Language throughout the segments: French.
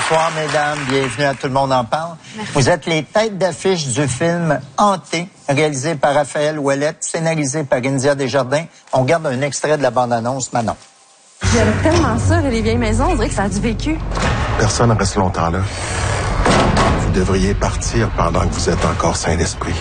Bonsoir, mesdames. Bienvenue à Tout le monde en parle. Merci. Vous êtes les têtes d'affiche du film Hanté, réalisé par Raphaël Ouellette, scénarisé par India Desjardins. On regarde un extrait de la bande-annonce maintenant. J'aime tellement ça, les vieilles maisons. On dirait que ça a du vécu. Personne ne reste longtemps là. Vous devriez partir pendant que vous êtes encore sain d'esprit.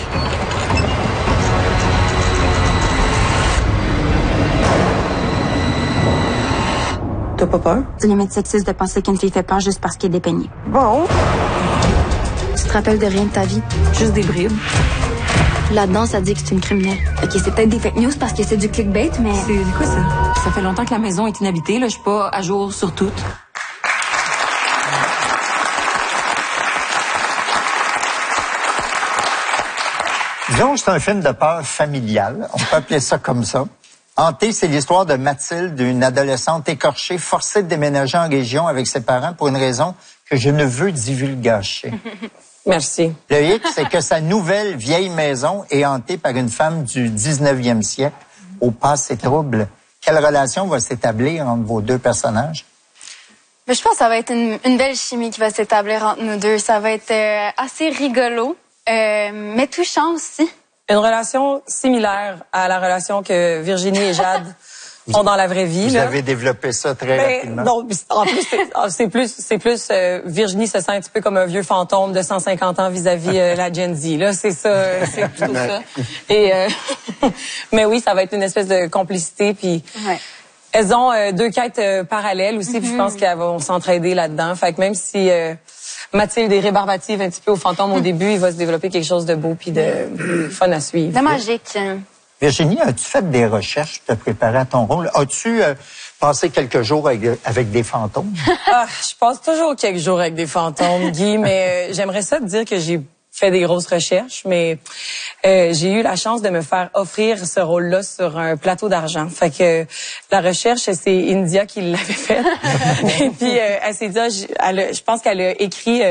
T'as pas peur? C'est limite sexiste de penser qu'une fille fait peur juste parce qu'elle est dépeignée. Bon. Tu te rappelles de rien de ta vie? Juste des bribes. Là-dedans, ça dit que c'est une criminelle. OK, c'est peut-être des fake news parce que c'est du clickbait, mais... C'est quoi ça? Ça fait longtemps que la maison est inhabitée, là. Je suis pas à jour sur tout. Disons que c'est un film de peur familial. On peut appeler ça comme ça. Hanté, c'est l'histoire de Mathilde, une adolescente écorchée, forcée de déménager en région avec ses parents pour une raison que je ne veux divulgacher. Merci. Le hic, c'est que sa nouvelle vieille maison est hantée par une femme du 19e siècle, au passé trouble. Quelle relation va s'établir entre vos deux personnages? Mais je pense que ça va être une belle chimie qui va s'établir entre nous deux. Ça va être assez rigolo, mais touchant aussi. Une relation similaire à la relation que Virginie et Jade ont dans la vraie vie. Vous avez développé ça très rapidement. Non, en plus, c'est plus Virginie se sent un petit peu comme un vieux fantôme de 150 ans vis-à-vis la Gen Z. Là, c'est ça, c'est plutôt ça. Et mais oui, ça va être une espèce de complicité. Puis elles ont deux quêtes parallèles aussi. Puis je pense qu'elles vont s'entraider là-dedans. Fait que même si Mathilde est rébarbative un petit peu au fantôme au début, il va se développer quelque chose de beau puis de fun à suivre. De magique. Virginie, as-tu fait des recherches pour te préparer à ton rôle? As-tu passé quelques jours avec des fantômes? Je passe toujours quelques jours avec des fantômes, Guy, mais j'aimerais ça te dire que j'ai fait des grosses recherches, mais j'ai eu la chance de me faire offrir ce rôle-là sur un plateau d'argent. Fait que la recherche, c'est India qui l'avait faite. Et puis elle s'est dit, je pense qu'elle a écrit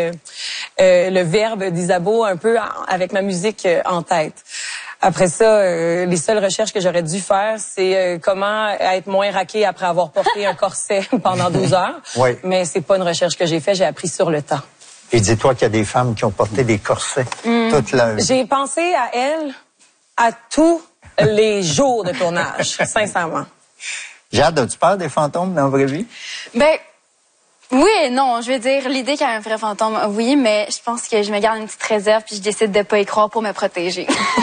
le verbe d'Isabeau un peu avec ma musique en tête. Après ça, les seules recherches que j'aurais dû faire, c'est comment être moins raqué après avoir porté un corset pendant 12 heures. Oui. Mais c'est pas une recherche que j'ai faite, j'ai appris sur le temps. Et dis-toi qu'il y a des femmes qui ont porté des corsets toute leur vie. J'ai pensé à elle à tous les jours de tournage, sincèrement. Jade, as-tu peur des fantômes dans la vraie vie? Ben, oui et non. Je veux dire, l'idée qu'il y a un vrai fantôme, oui, mais je pense que je me garde une petite réserve puis je décide de pas y croire pour me protéger.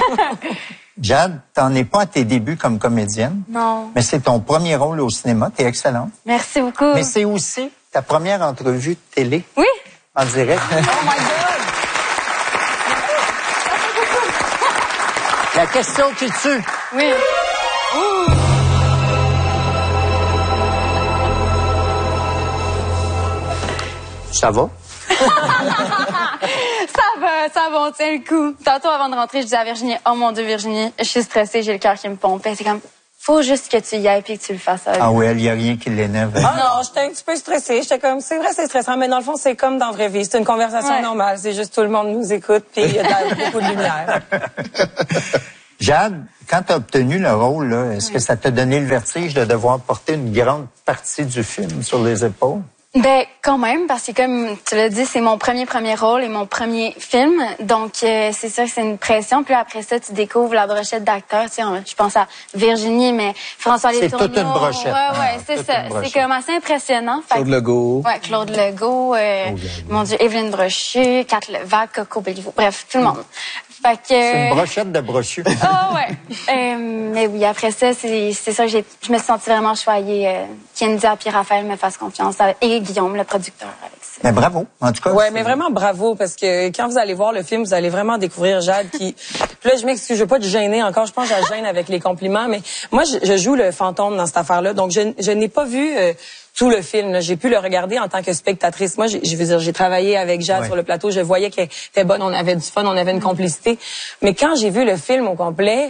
Jade, t'en es pas à tes débuts comme comédienne. Non. Mais c'est ton premier rôle au cinéma. T'es excellente. Merci beaucoup. Mais c'est aussi ta première entrevue de télé. Oui. En direct. Oh my God! La question qui tue. Oui. Ouh. Ça va? Ça va, on tient le coup. Tantôt, avant de rentrer, je disais à Virginie, oh mon Dieu, Virginie, je suis stressée, j'ai le cœur qui me pompe. C'est comme, faut juste que tu y ailles et que tu le fasses. Ah oui, il n'y a rien qui l'énerve. Ah non, j'étais un petit peu stressée. J'étais comme, c'est vrai, c'est stressant, mais dans le fond, c'est comme dans la vraie vie. C'est une conversation normale. C'est juste tout le monde nous écoute, puis il y a beaucoup de lumière. Jade, quand tu as obtenu le rôle, est-ce que ça t'a donné le vertige de devoir porter une grande partie du film sur les épaules? Ben, quand même, parce que comme tu l'as dit, c'est mon premier rôle et mon premier film. Donc, c'est sûr que c'est une pression. Puis après ça, tu découvres la brochette d'acteurs. Tu sais, je pense à Virginie, mais François Letourneau. C'est toute une brochette. Ouais, c'est ça. C'est comme assez impressionnant. Claude Legault. Ouais, Claude Legault. Mon Dieu, Évelyne Brochu, Kat Levac, Coco Béliveau. Bref, tout le monde. Fait que... C'est une brochette de brochus. Ah ouais. Mais oui, après ça, c'est ça que je me suis sentie vraiment choyée qu'India et Raphaël me fassent confiance. Et Guillaume, le producteur, avec ça. Mais bravo, en tout cas. Ouais, mais vraiment bravo, parce que quand vous allez voir le film, vous allez vraiment découvrir Jade qui... Puis là, je m'excuse, je veux pas te gêner encore, je pense que je la gêne avec les compliments, mais moi, je joue le fantôme dans cette affaire-là, donc je n'ai pas vu... tout le film, j'ai pu le regarder en tant que spectatrice. Moi, je veux dire, j'ai travaillé avec Jade sur le plateau, je voyais qu'elle était bonne, on avait du fun, on avait une complicité. Mais quand j'ai vu le film au complet,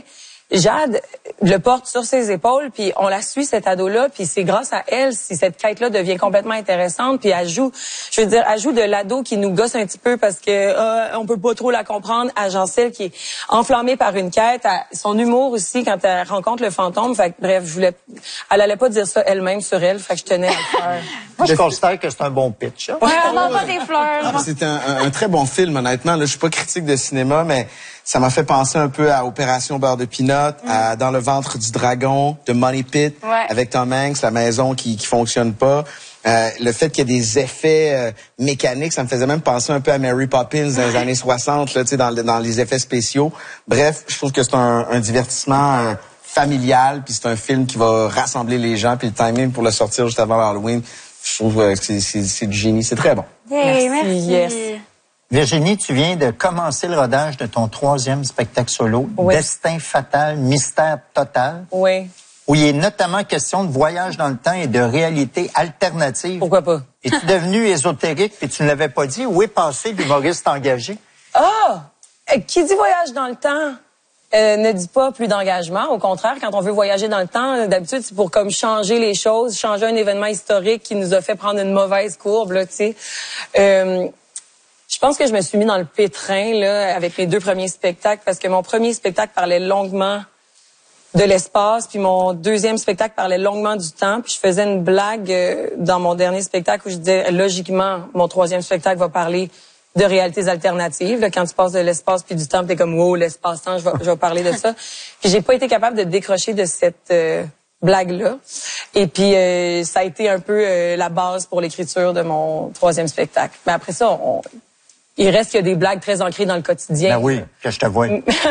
Jade le porte sur ses épaules, puis on la suit, cette ado-là, puis c'est grâce à elle si cette quête-là devient complètement intéressante, puis elle joue de l'ado qui nous gosse un petit peu parce que on peut pas trop la comprendre, à Jean-Celle qui est enflammée par une quête, son humour aussi quand elle rencontre le fantôme, fait que, bref, elle allait pas dire ça elle-même sur elle, fait que je tenais à le faire. Moi, je considère que c'est un bon pitch. Hein? Ouais, on n'envoie des fleurs. C'est un très bon film, honnêtement. Là, je suis pas critique de cinéma, mais ça m'a fait penser un peu à Opération Beurre de Pinot, à Dans le ventre du dragon, de Money Pit, avec Tom Hanks, la maison qui fonctionne pas. Le fait qu'il y ait des effets mécaniques, ça me faisait même penser un peu à Mary Poppins dans les années 60, là, tu sais, dans les effets spéciaux. Bref, je trouve que c'est un divertissement familial, puis c'est un film qui va rassembler les gens, puis le timing pour le sortir juste avant Halloween, je trouve que c'est du génie, c'est très bon. Hey, merci. Yes. Virginie, tu viens de commencer le rodage de ton 3e spectacle solo, Oui. Destin fatal, mystère total, Oui. où il est notamment question de voyage dans le temps et de réalité alternative. Pourquoi pas? Es-tu devenu ésotérique puis tu ne l'avais pas dit? Où est passé l'humoriste engagé? Qui dit voyage dans le temps ne dit pas plus d'engagement. Au contraire, quand on veut voyager dans le temps, d'habitude, c'est pour comme changer les choses, changer un événement historique qui nous a fait prendre une mauvaise courbe, là, tu sais. Je pense que je me suis mis dans le pétrin, là, avec mes 2 premiers spectacles, parce que mon premier spectacle parlait longuement de l'espace, puis mon 2e spectacle parlait longuement du temps, puis je faisais une blague dans mon dernier spectacle où je disais, logiquement, mon 3e spectacle va parler de réalités alternatives. Là, quand tu passes de l'espace puis du temps, t'es comme, wow, l'espace-temps, je vais parler de ça. Puis j'ai pas été capable de décrocher de cette blague-là. Et puis, ça a été un peu la base pour l'écriture de mon 3e spectacle. Mais après ça, il reste qu'il y a des blagues très ancrées dans le quotidien. Ben oui, que je te vois.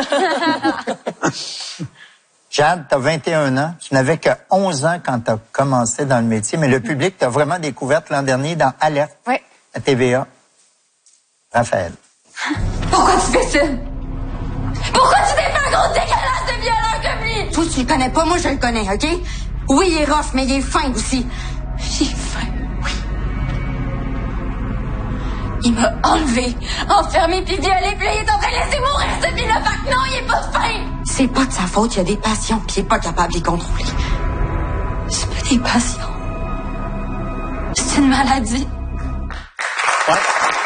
Jade, tu as 21 ans. Tu n'avais que 11 ans quand tu as commencé dans le métier, mais le public t'a vraiment découverte l'an dernier dans Alerte à TVA. Raphaël. Pourquoi tu fais ça? Pourquoi tu t'es fait un gros dégueulasse de violeur comme lui? Toi, tu le connais pas, moi, je le connais, OK? Oui, il est rough, mais il est fin aussi. J'ai faim, oui. Il m'a enlevé, enfermé puis violé, puis là, il est en train de laisser mourir ce vilain. Fait que non, il est pas fin! C'est pas de sa faute, il a des passions, puis il est pas capable de les contrôler. C'est pas des passions. C'est une maladie. Ouais.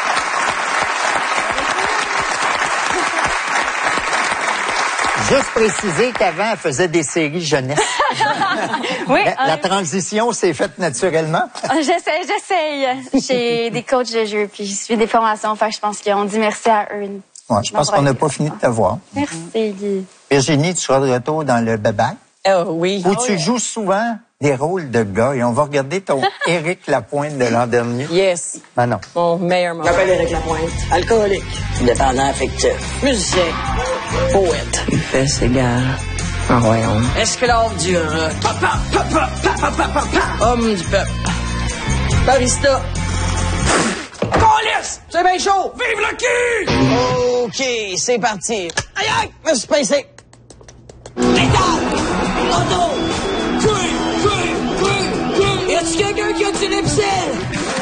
Juste préciser qu'avant, elle faisait des séries jeunesse. Oui. La transition s'est faite naturellement. J'essaye. J'ai des coachs de jeu, puis je suis des formations. Fait que je pense qu'on dit merci à eux. Ouais, je pense qu'on n'a pas fini de te voir. Merci, Guy. Virginie, tu seras de retour dans le Babac, Oh oui. où tu joues souvent des rôles de gars. Et on va regarder ton Éric Lapointe de l'an dernier. Yes. Manon. Mon meilleur moment. J'appelle Éric Lapointe. Alcoolique. Dépendant affectif. Musicien. Poète. Il fait s'égale en royaume. Esclave du rock. Homme du peuple. Barista. Police! C'est bien chaud! Vive le cul! OK, c'est parti. Aïe aïe! Je me suis pincé. Létal! Auto! Tuer! Y a-tu quelqu'un qui a du Lipsil?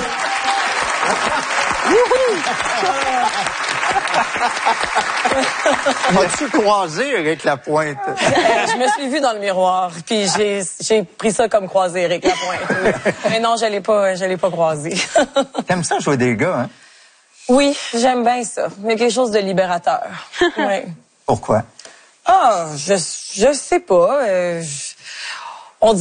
As-tu croisé Éric Lapointe? Je me suis vue dans le miroir, puis j'ai pris ça comme croisé Éric Lapointe. Mais non, je l'ai pas croisé. T'aimes ça jouer des gars, hein? Oui, j'aime bien ça. Il y a quelque chose de libérateur. Ouais. Pourquoi? Je sais pas.